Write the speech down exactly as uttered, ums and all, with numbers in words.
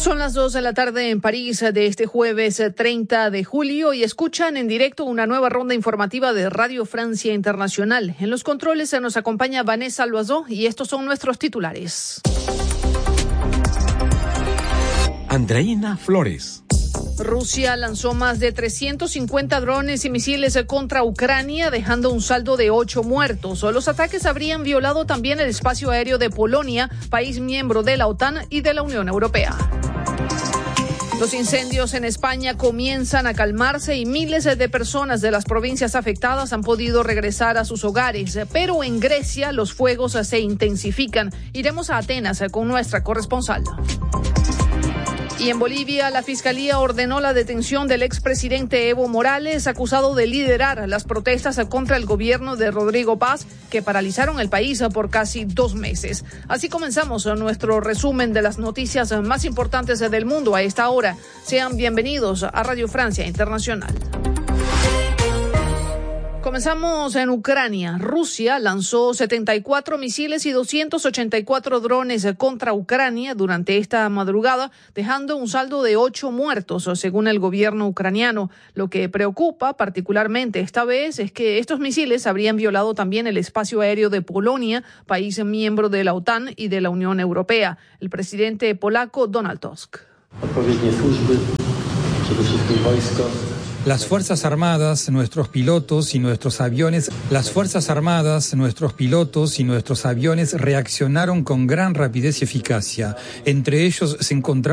Son las dos de la tarde en París de este jueves treinta de julio y escuchan en directo una nueva ronda informativa de Radio Francia Internacional. En los controles se nos acompaña Vanessa Loiseau y estos son nuestros titulares. Andreina Flores. Rusia lanzó más de trescientos cincuenta drones y misiles contra Ucrania, dejando un saldo de ocho muertos. Los ataques habrían violado también el espacio aéreo de Polonia, país miembro de la OTAN y de la Unión Europea. Los incendios en España comienzan a calmarse y miles de personas de las provincias afectadas han podido regresar a sus hogares. Pero en Grecia los fuegos se intensifican. Iremos a Atenas con nuestra corresponsal. Y en Bolivia, la Fiscalía ordenó la detención del expresidente Evo Morales, acusado de liderar las protestas contra el gobierno de Rodrigo Paz, que paralizaron el país por casi dos meses. Así comenzamos nuestro resumen de las noticias más importantes del mundo a esta hora. Sean bienvenidos a Radio Francia Internacional. Comenzamos en Ucrania. Rusia lanzó setenta y cuatro misiles y doscientos ochenta y cuatro drones contra Ucrania durante esta madrugada, dejando un saldo de ocho muertos, según el gobierno ucraniano. Lo que preocupa particularmente esta vez es que estos misiles habrían violado también el espacio aéreo de Polonia, país miembro de la OTAN y de la Unión Europea. El presidente polaco Donald Tusk. Las Fuerzas Armadas, nuestros pilotos y nuestros aviones, las Fuerzas Armadas, nuestros pilotos y nuestros aviones reaccionaron con gran rapidez y eficacia. Entre ellos se encontraron